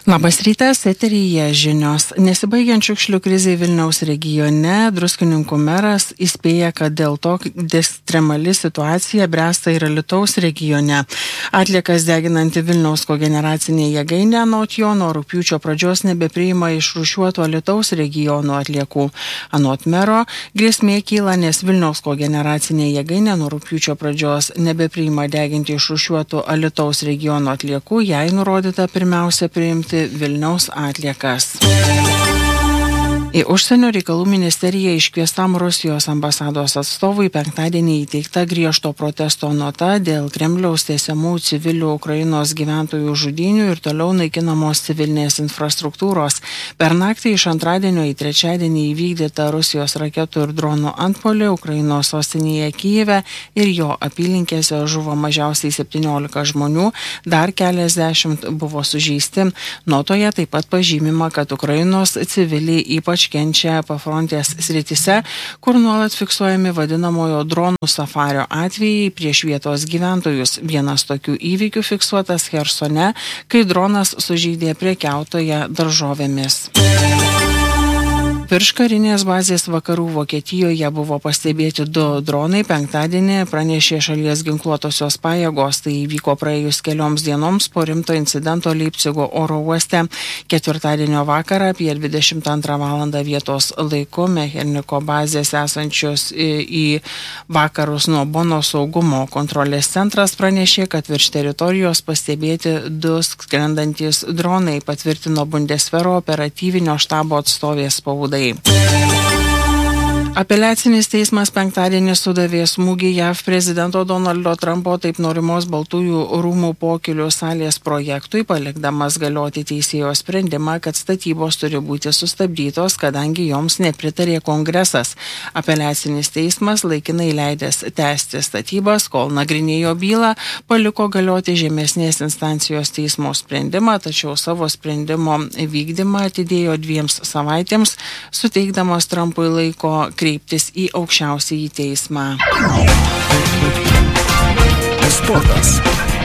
Labas rytas, eteryje žinios. Nesibaigiant šiukšlių krizei Vilniaus regione, Druskininkų meras įspėja, kad dėl to ekstremali situacija bręsta ir Alytaus regione. Atliekas deginanti Vilniaus kogeneracinė jėgainė anot jo nuo rugpjūčio pradžios nebepriima išrūšiuotų Alytaus regionų atliekų. Anot mero, grėsmė kyla, nes Vilniaus kogeneracinė jėgainė nuo rugpjūčio pradžios nebepriima deginti išrūšiuotų Alytaus regionų atliekų, jai nurodyta pirmiausia priimti Vilniaus atliekas. Į Užsienio reikalų ministeriją iškviestam Rusijos ambasados atstovui penktadienį įteikta griežto protesto nota dėl Kremliaus tiesiamų civilių Ukrainos gyventojų žudynių ir toliau naikinamos civilinės infrastruktūros. Per naktį iš antradienio į trečiadienį įvykdyta Rusijos raketų ir dronų antpuolį Ukrainos sostinėje Kijeve ir jo apylinkėse žuvo mažiausiai 17 žmonių, dar keliasdešimt buvo sužeisti. Notoje taip pat pažymima, kad Ukrainos civiliai ypač kenčia pafrontės srityse, kur nuolat fiksuojami vadinamojo dronų safario atvejai prieš vietos gyventojus. Vienas tokių įvykių fiksuotas Chersone, kai dronas sužeidė prekiautoją daržovėmis. Virš karinės bazės vakarų Vokietijoje buvo pastebėti 2 dronai. Penktadienį pranešė šalies ginkluotosios pajėgos. Tai įvyko praėjus kelioms dienoms po rimto incidento Leipcigo oro uoste. Ketvirtadienio vakarą apie 22 valandą vietos laiku Mecherniko bazės esančios į vakarus nuo Bono saugumo kontrolės centras pranešė, kad virš teritorijos pastebėti 2 skrendantis dronai, patvirtino Bundesvero operatyvinio štabo atstovė spaudai. Apeliacinis teismas penktadienį sudavė smūgį JAV prezidento Donaldo Trumpo taip norimos Baltųjų rūmų pokylių salės projektui, palikdamas galioti teisėjo sprendimą, kad statybos turi būti sustabdytos, kadangi joms nepritarė kongresas. Apeliacinis teismas laikinai leidęs tęsti statybas, kol nagrinėjo bylą, paliko galioti žemesnės instancijos teismo sprendimą, tačiau savo sprendimo vykdymą atidėjo 2 savaitėms, suteikdamas Trumpui laiko kreiptis į aukščiausiąjį teismą. Sportas.